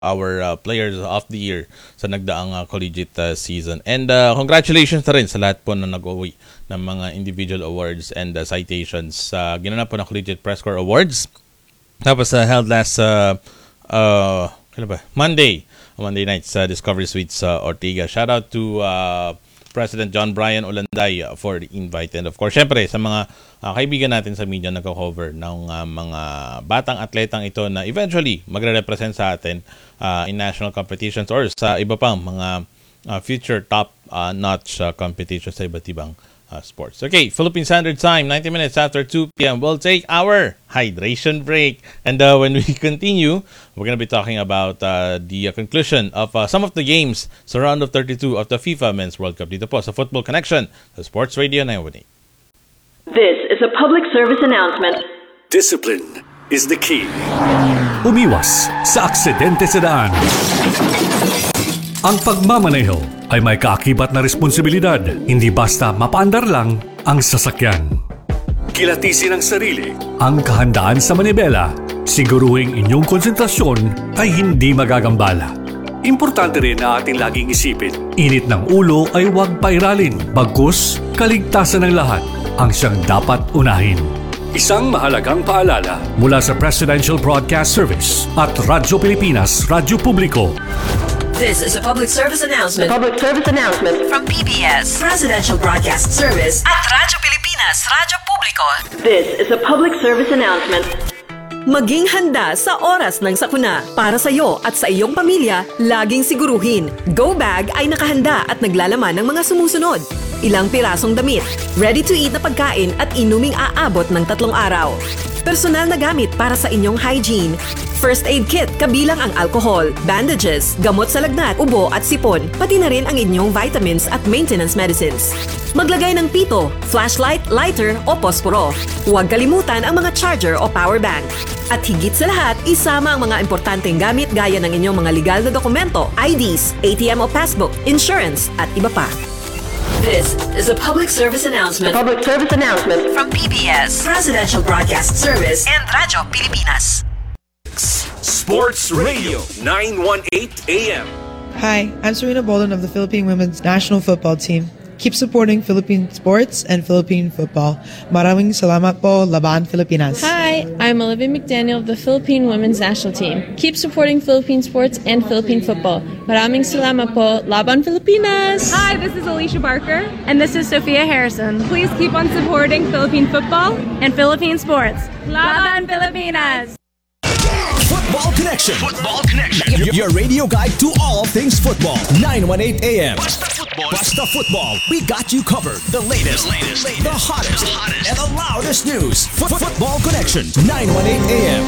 our players of the year sa nagdaang collegiate season. And congratulations na rin sa lahat po na nag-uwi ng mga individual awards and citations sa ginanap po na Collegiate Press Corps Awards. Tapos held last Monday night sa Discovery Suites Ortiga. Shout out to President John Brian Olanday for the invite. And of course, syempre, sa mga kaibigan natin sa media nagko-cover ng mga batang atletang ito na eventually magre-represent sa atin in national competitions or sa iba pang mga future top-notch competitions sa iba't ibang sports. Okay, Philippine Standard Time, 90 minutes after 2 p.m. We'll take our hydration break. And when we continue, we're going to be talking about the conclusion of some of the games sa round of 32 of the FIFA Men's World Cup dito po sa Football Connection sa Sports Radio 918. This is a public service announcement. Discipline is the key. Umiwas sa aksidente sa daan. Ang pagmamaneho ay may kaakibat na responsibilidad, hindi basta mapaandar lang ang sasakyan. Kilatisin ang sarili. Ang kahandaan sa manibela, siguruhing inyong konsentrasyon ay hindi magagambala. Importante rin na ating laging isipin, init ng ulo ay huwag pairalin, bagkus kaligtasan ng lahat ang siyang dapat unahin. Isang mahalagang paalala mula sa Presidential Broadcast Service at Radyo Pilipinas, Radyo Publiko. This is a public service announcement. Public service announcement From PBS, Presidential Broadcast Service at Radyo Pilipinas, Radyo Publiko. This is a public service announcement. Maging handa sa oras ng sakuna. Para sa iyo at sa iyong pamilya, laging siguruhin. Go Bag ay nakahanda at naglalaman ng mga sumusunod. Ilang pirasong damit, ready-to-eat na pagkain at inuming aabot ng 3 araw. Personal na gamit para sa inyong hygiene. First aid kit kabilang ang alcohol, bandages, gamot sa lagnat, ubo at sipon, pati na rin ang inyong vitamins at maintenance medicines. Maglagay ng pito, flashlight, lighter o posporo. Huwag kalimutan ang mga charger o power bank. At higit sa lahat, isama ang mga importanteng gamit gaya ng inyong mga legal na dokumento, IDs, ATM o passbook, insurance at iba pa. This is a public service announcement. Public service announcement From PBS, Presidential Broadcast Service and Radyo Pilipinas. Sports Radio 918 AM. Hi, I'm Serena Bolden of the Philippine Women's National Football Team. Keep supporting Philippine sports and Philippine football. Maraming salamat po, Laban Filipinas. Hi, I'm Olivia McDaniel of the Philippine Women's National Team. Keep supporting Philippine sports and Philippine football. Maraming salamat po, Laban Filipinas. Hi, this is Alicia Barker. And this is Sophia Harrison. Please keep on supporting Philippine football and Philippine sports. Laban Filipinas! Football Connection. Football Connection. Your radio guide to all things football. 918 AM. Basta Football. We got you covered. The latest, the hottest, and the loudest news. Football Connection. 918 AM.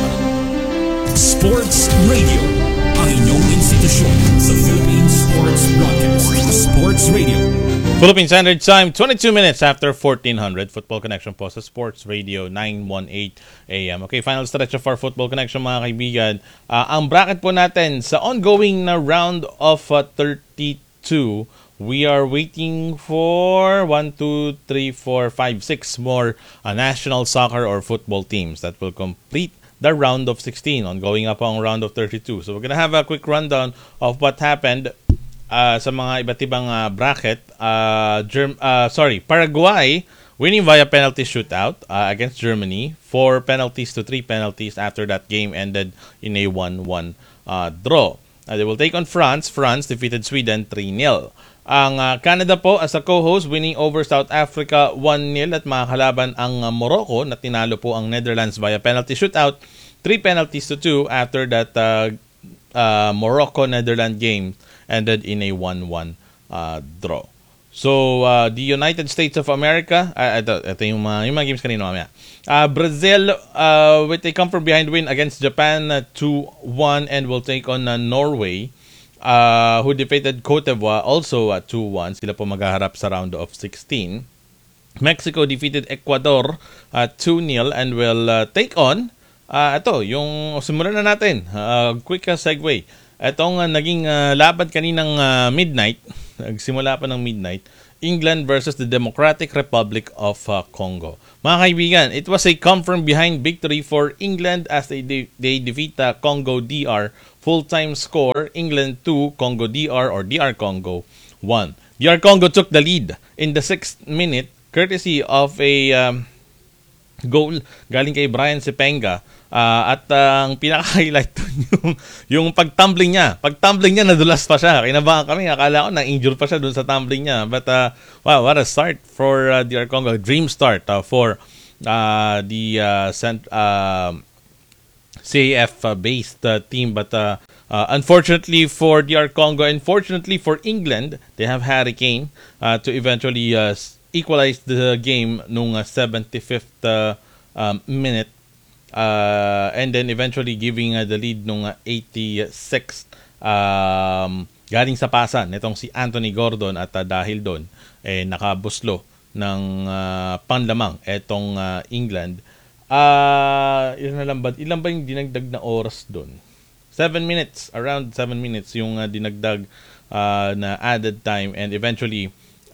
Sports Radio. Ang inyong institusyon sa Philippine Sports Broadcast. Sports Radio. Philippine Standard Time, 22 minutes after 1400. Football Connection po sa Sports Radio 918 AM. Okay, final stretch of our Football Connection mga kaibigan. Ang bracket po natin sa ongoing na round of 32, we are waiting for 1, 2, 3, 4, 5, 6 more national soccer or football teams that will complete the round of 16, ongoing up ang round of 32. So we're gonna have a quick rundown of what happened sa mga iba't ibang bracket. Paraguay winning via penalty shootout against Germany. 4 penalties to 3 penalties after that game ended in a 1-1 draw. They will take on France. France defeated Sweden 3-0. Ang Canada po as a co-host winning over South Africa 1-0 at makakalaban ang Morocco na tinalo po ang Netherlands via penalty shootout 3 penalties to 2 after that Morocco-Netherlands game ended in a 1-1 draw. So, the United States of America, ito yung mga games kanina mamaya. Brazil with a come from behind win against Japan 2-1 and will take on Norway who defeated Cote d'Ivoire also 2-1. Sila po maghaharap sa round of 16. Mexico defeated Ecuador 2-0 and will take on ito, yung simulan na natin. Quick segue. Itong naging laban kaninang midnight, nagsimula pa ng midnight, England versus the Democratic Republic of Congo. Mga kaibigan, it was a come from behind victory for England as they defeat Congo DR Full-time score, England 2, Congo DR or DR Congo 1. DR Congo took the lead in the 6th minute courtesy of a goal galing kay Brian Sepenga. At ang pinaka-highlight yung pag-tumbling niya. Pag-tumbling niya, nadulas pa siya. Kinabahan kami. Akala ko na-injure pa siya dun sa tumbling niya. But wow, what a start for DR Congo. Dream start for the CAF-based team. But unfortunately for DR Congo, unfortunately for England, they have Harry Kane to eventually equalize the game nung 75th minute. And then eventually giving the lead nung 86th galing sa pasan nitong si Anthony Gordon at dahil doon nakabuslo ng panlamang etong England. Ilan ba yung dinagdag na oras doon? 7 minutes, around 7 minutes yung dinagdag na added time, and eventually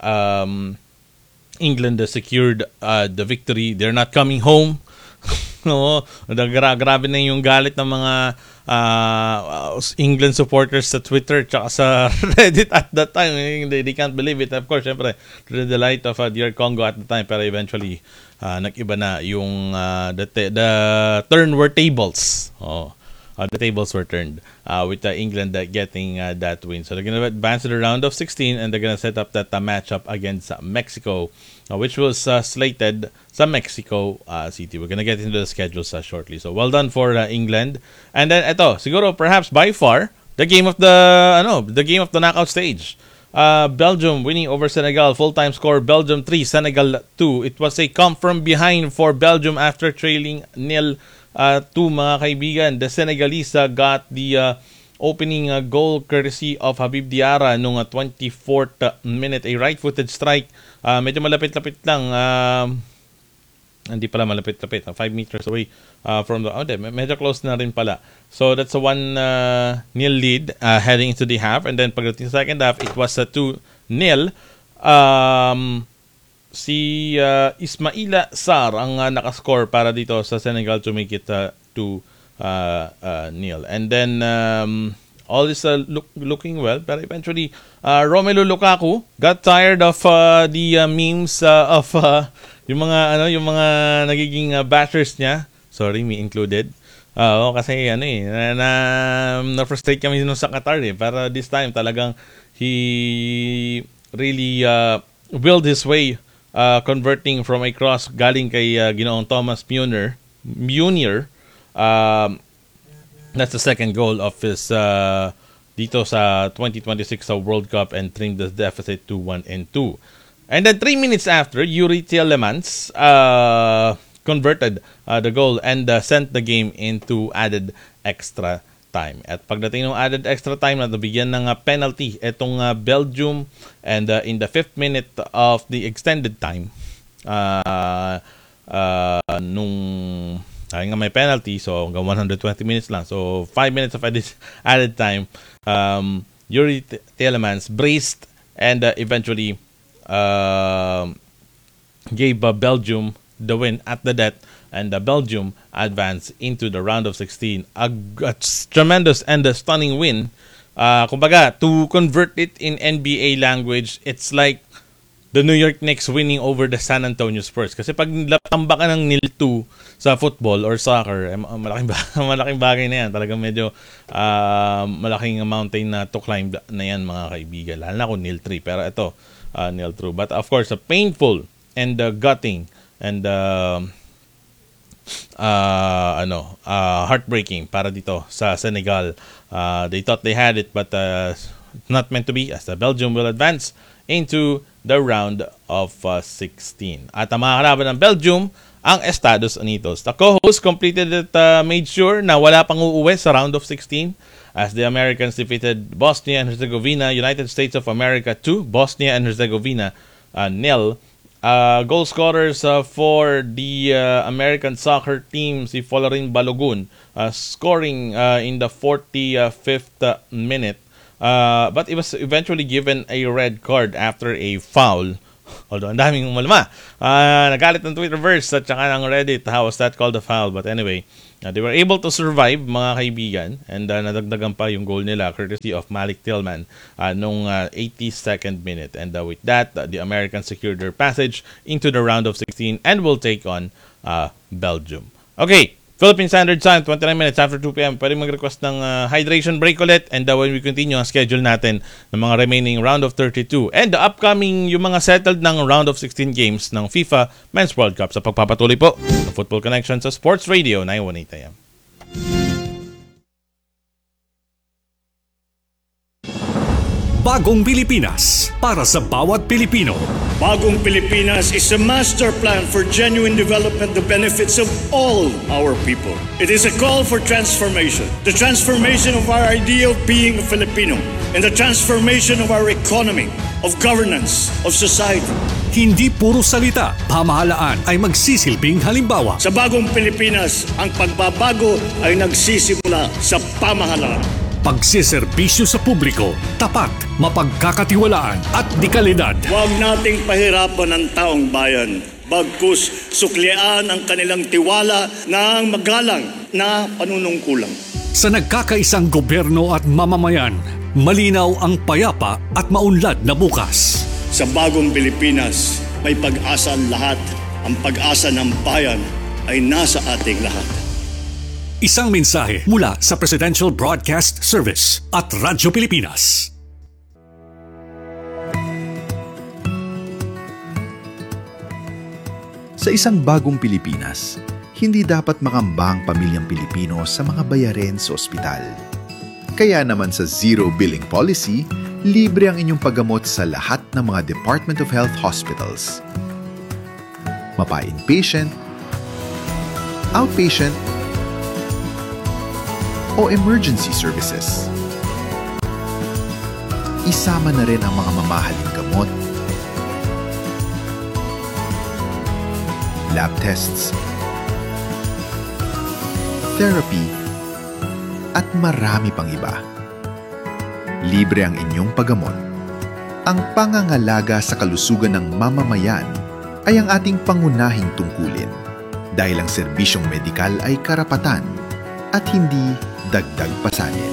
England secured the victory. They're not coming home. No, grabe na yung galit ng mga England supporters sa Twitter tsaka sa Reddit at that time. They can't believe it. Of course, syempre, to the delight of DR Congo at the time. Pero eventually, nag-iba na yung the turn were tables. The tables were turned with England getting that win. So they're going to advance to the round of 16, and they're going to set up that matchup against Mexico, which was slated sa Mexico City. We're going to get into the schedules shortly. So well done for England. And then ito, siguro perhaps by far the game of the knockout stage. Belgium winning over Senegal. Full-time score, Belgium 3, Senegal 2. It was a come from behind for Belgium after trailing 0-2, mga kaibigan. The Senegalese got the opening goal courtesy of Habib Diarra nung 24th minute. A right-footed strike. Medyo malapit-lapit lang. Hindi pala malapit-lapit. 5 meters away from the... medyo close na rin pala. So that's a 1-0 lead heading into the half. And then pagdating sa second half, it was a 2-0. Si Ismaila Sarr ang nakascore para dito sa Senegal to make it 2-0. And then all is looking well, pero eventually Romelu Lukaku got tired of the memes of yung mga nagiging bashers niya. Sorry, me included. Kasi na-frustrate kami nung sa Qatar para this time talagang he really willed his way converting from a cross galing kay Ginoong Thomas Munier. That's the second goal of his dito sa 2026 World Cup, and trimmed the deficit to 1-2. And then 3 minutes after, Yuri Tielemans converted the goal and sent the game into added extra time. At pagdating ng added extra time, nabigyan ng penalty itong Belgium, and in the 5th minute of the extended time, nung nga may penalty, so hanggang 120 minutes lang. So 5 minutes of added time, Yuri Tielemans braced and eventually gave Belgium the win at the death, and Belgium advanced into the round of 16. A tremendous and a stunning win. Kumbaga, to convert it in NBA language, it's like the New York Knicks winning over the San Antonio Spurs. Kasi pag tamba ka ng 0-2 sa football or soccer, malaking bagay na yan. Talagang medyo malaking mountain na to climb na yan, mga kaibigan. Lalo na kung 0-3. Pero ito, 0-2. But of course, painful and gutting and heartbreaking para dito sa Senegal. They thought they had it, but not meant to be, as the Belgium will advance into the round of 16. At ang mga kalaban ng Belgium, ang Estados Unidos. The co-host completed it, made sure na wala pang uuwi sa round of 16 as the Americans defeated Bosnia and Herzegovina, United States of America 2, Bosnia and Herzegovina 0. Goal scorers for the American soccer team, si Folarin Balogun, scoring in the 45th minute. But it was eventually given a red card after a foul. Although, ang daming umalma. Nagalit ng Twitterverse at saka ng Reddit. How was that called a foul? But anyway, They were able to survive, mga kaibigan, and nadagdagan pa yung goal nila courtesy of Malik Tillman nung 82nd minute. And with that, the Americans secured their passage into the round of 16 and will take on Belgium. Okay, Philippine Standard Time, 29 minutes after 2 p.m. Pwede mag-request ng hydration break ulit, and when we continue ang schedule natin ng mga remaining round of 32 and the upcoming yung mga settled ng round of 16 games ng FIFA Men's World Cup sa pagpapatuloy po ng Football Connection sa Sports Radio 918 AM. Bagong Pilipinas para sa bawat Pilipino. Bagong Pilipinas is a master plan for genuine development, the benefits of all our people. It is a call for transformation. The transformation of our idea of being a Filipino and the transformation of our economy, of governance, of society. Hindi puro salita, pamahalaan ay magsisilbing halimbawa. Sa Bagong Pilipinas, ang pagbabago ay nagsisimula sa pamahalaan. Pagsiservisyo sa publiko, tapat, mapagkakatiwalaan at dekalidad. Huwag nating pahirapan ang taong bayan. Bagkus suklian ang kanilang tiwala ng magalang na panunungkulan. Sa nagkakaisang gobyerno at mamamayan, malinaw ang payapa at maunlad na bukas. Sa Bagong Pilipinas, may pag-asa ang lahat. Ang pag-asa ng bayan ay nasa ating lahat. Isang mensahe mula sa Presidential Broadcast Service at Radyo Pilipinas. Sa isang bagong Pilipinas, hindi dapat makamba ang pamilyang Pilipino sa mga bayarin sa ospital. Kaya naman sa Zero Billing Policy, libre ang inyong paggamot sa lahat ng mga Department of Health hospitals. Mapa-inpatient, outpatient, o emergency services. Isama na rin ang mga mamahaling gamot, lab tests, therapy, at marami pang iba. Libre ang inyong paggamot. Ang pangangalaga sa kalusugan ng mamamayan ay ang ating pangunahing tungkulin dahil ang serbisyong medikal ay karapatan at hindi dagdag pasanin.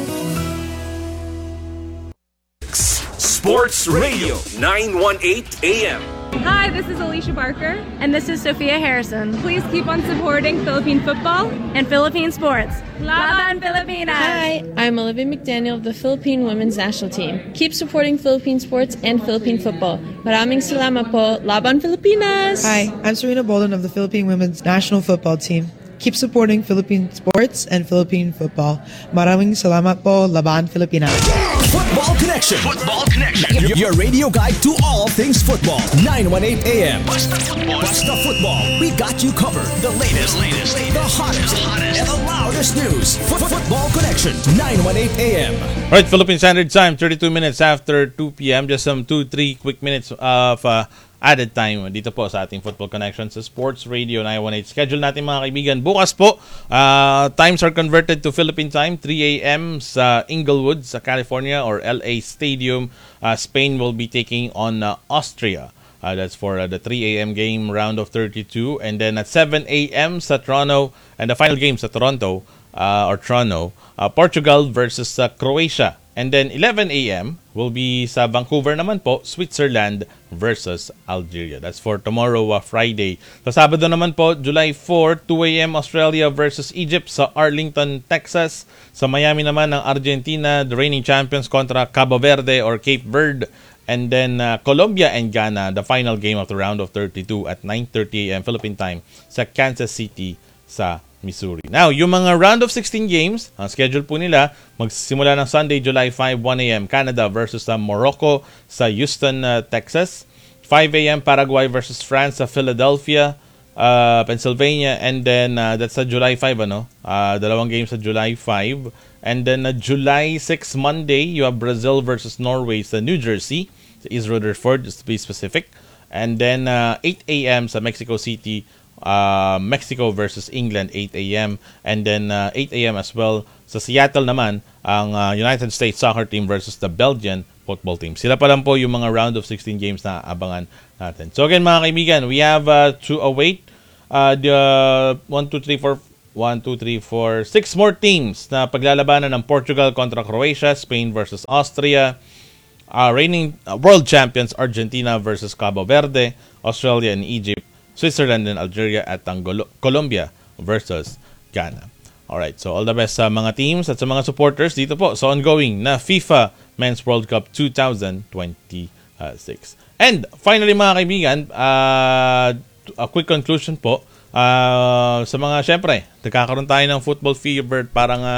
Sports Radio 918 AM. Hi, this is Alicia Barker. And this is Sophia Harrison. Please keep on supporting Philippine football and Philippine sports. Laban Pilipinas! Hi, I'm Olivia McDaniel of the Philippine Women's National Team. Keep supporting Philippine sports and Philippine football. Maraming salamat po. Laban Pilipinas! Hi, I'm Serena Bolden of the Philippine Women's National Football Team. Keep supporting Philippine sports and Philippine football. Maraming salamat po. Laban Pilipinas. Football Connection. Football Connection. Your radio guide to all things football. 918 AM. Basta Football. We got you covered. The latest, the hottest, and the loudest news. Football Connection. 918 AM. Alright, Philippine Standard Time, 32 minutes after 2 p.m. Just some 2-3 quick minutes of added time dito po sa ating Football Connection sa Sports Radio 918. Schedule natin mga kaibigan. Bukas po, times are converted to Philippine time, 3 a.m. sa Inglewood, sa California or LA Stadium. Spain will be taking on Austria. That's for the 3 a.m. game, round of 32. And then at 7 a.m. sa Toronto, and the final game sa Toronto, Portugal versus Croatia. And then 11 a.m. will be sa Vancouver naman po, Switzerland versus Algeria. That's for tomorrow, Friday. Sa Sabado naman po, July 4, 2 a.m. Australia versus Egypt sa Arlington, Texas. Sa Miami naman ng Argentina, the reigning champions kontra Cabo Verde or Cape Verde. And then Colombia and Ghana, the final game of the round of 32 at 9:30 a.m. Philippine time sa Kansas City sa Missouri. Now, yung mga round of 16 games, ang schedule po nila, magsisimula ng Sunday, July 5, 1 a.m. Canada versus Morocco sa Houston, Texas. 5 a.m. Paraguay versus France sa Philadelphia, Pennsylvania. And then, that's sa July 5, dalawang games sa July 5. And then, July 6, Monday, you have Brazil versus Norway sa New Jersey, sa East Rutherford, just to be specific. And then, 8 a.m. sa Mexico City, Mexico versus England, 8 a.m. And then 8 a.m. as well sa Seattle naman ang United States soccer team versus the Belgian football team. Sila pa lang po yung mga round of 16 games na abangan natin. So again mga kaibigan, we have to await the 1, 2, 3, 4, 6 more teams na paglalabanan ng Portugal kontra Croatia, Spain versus Austria, reigning world champions Argentina versus Cabo Verde, Australia and Egypt, Switzerland and Algeria at ang Colombia versus Ghana. Alright, so all the best sa mga teams at sa mga supporters dito po sa ongoing na FIFA Men's World Cup 2026. And finally mga kaibigan, a quick conclusion po sa mga, syempre, nagkakaroon tayo ng football fever, parang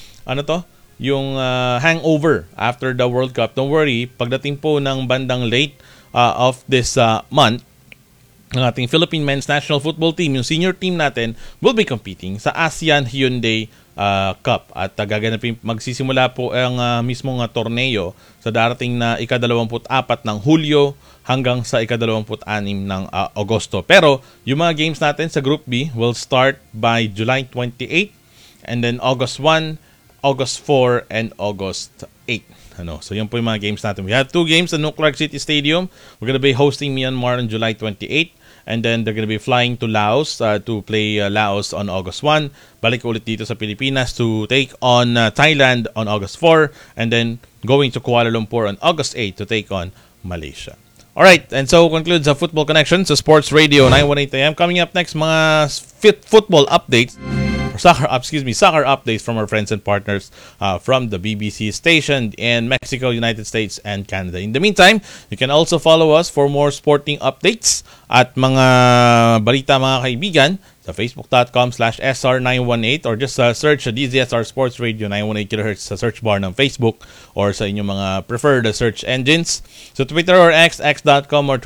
yung hangover after the World Cup. Don't worry, pagdating po ng bandang late of this month, ang ating Philippine Men's National Football Team, yung senior team natin, will be competing sa ASEAN Hyundai Cup. At magsisimula po ang mismong torneo sa darating na ika-24 ng Hulyo hanggang sa ika-26 ng Agosto. Pero yung mga games natin sa Group B will start by July 28 and then August 1, August 4, and August 8. So yun po yung mga games natin. We have 2 games at Clark City Stadium. We're gonna be hosting Myanmar on July 28. And then they're going to be flying to Laos to play Laos on August 1. Balik ulit dito sa Pilipinas to take on Thailand on August 4. And then going to Kuala Lumpur on August 8 to take on Malaysia. Alright, and so concludes the Football Connection sa Sports Radio 918 AM. Coming up next, mga football updates. Soccer updates from our friends and partners from the BBC station in Mexico, United States, and Canada. In the meantime, you can also follow us for more sporting updates at mga balita mga kaibigan sa facebook.com/SR918 or just search DZSR Sports Radio 918 kHz sa search bar ng Facebook or sa inyong mga preferred search engines. So Twitter or x.com or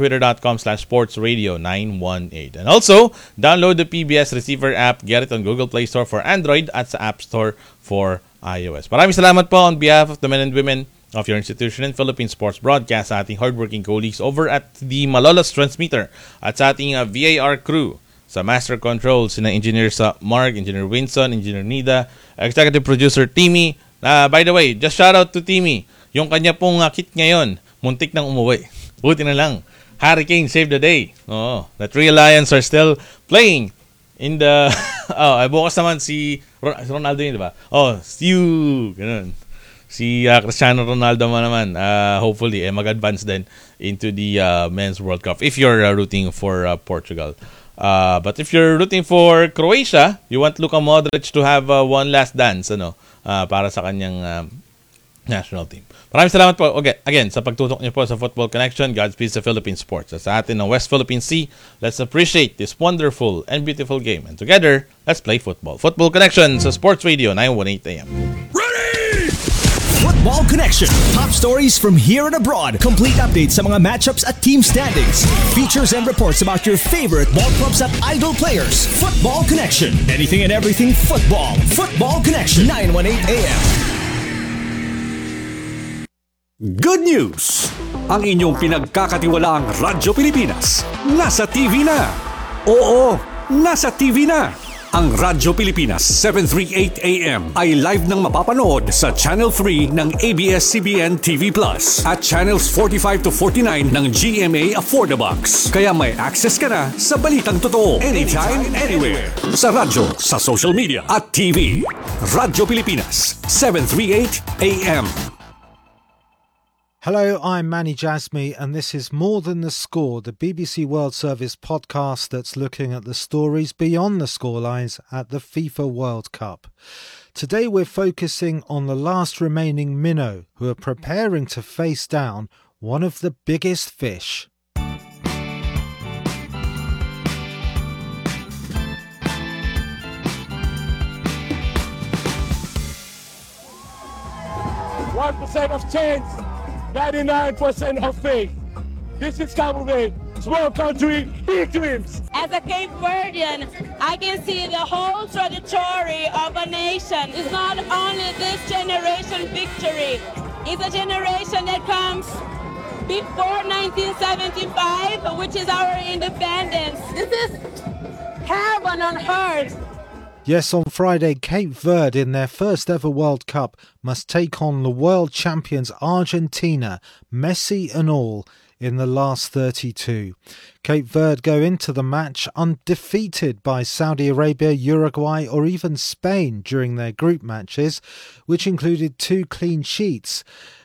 twitter.com/sportsradio918. And also, download the PBS Receiver app, get it on Google Play Store for Android at sa App Store for iOS. Maraming salamat po on behalf of the men and women of your institution and Philippine Sports Broadcast sa ating hardworking colleagues over at the Malolos Transmitter at sa ating VAR crew. Sa Master Control, sina Engineer Mark, Engineer Winson, Engineer Nida, Executive Producer Timmy. By the way, just shout out to Timmy. Yung kanya pong kit ngayon, muntik nang umuwi. Buti na lang. Hurricane saved the day. The Three Lions are still playing in the... bukas naman si Ronaldo yun, di ba? Ganun. Si Cristiano Ronaldo naman, hopefully, mag-advance din into the Men's World Cup if you're rooting for Portugal. But if you're rooting for Croatia, you want Luka Modric to have one last dance para sa kanyang national team. Maraming salamat po again sa pagtutok niyo po sa Football Connection. Godspeed sa Philippine sports. Sa atin ng West Philippine Sea, let's appreciate this wonderful and beautiful game. And together, let's play football. Football Connection sa Sports Radio 918 AM. Football Connection. Top stories from here and abroad. Complete updates sa mga matchups at team standings. Features and reports about your favorite ball clubs at idol players. Football Connection. Anything and everything football. Football Connection. 918 AM. Good news! Ang inyong pinagkakatiwalaang Radyo Pilipinas nasa TV na. Oo, nasa TV na. Ang Radyo Pilipinas 738 AM ay live nang mapapanood sa Channel 3 ng ABS-CBN TV Plus at Channels 45 to 49 ng GMA Affordabox. Kaya may access ka na sa balitang totoo anytime, anywhere. Sa radyo, sa social media at TV. Radyo Pilipinas 738 AM. Hello, I'm Manny Jasmy, and this is More Than the Score, the BBC World Service podcast that's looking at the stories beyond the scorelines at the FIFA World Cup. Today we're focusing on the last remaining minnow who are preparing to face down one of the biggest fish. %1 of chance. 99% of faith. This is Cabo Verde, small country, big dreams. As a Cape Verdean, I can see the whole trajectory of a nation. It's not only this generation victory. It's a generation that comes before 1975, which is our independence. This is heaven on earth. Yes, on Friday, Cape Verde, in their first ever World Cup, must take on the world champions Argentina, Messi and all, in the last 32. Cape Verde go into the match undefeated by Saudi Arabia, Uruguay or even Spain during their group matches, which included 2 clean sheets.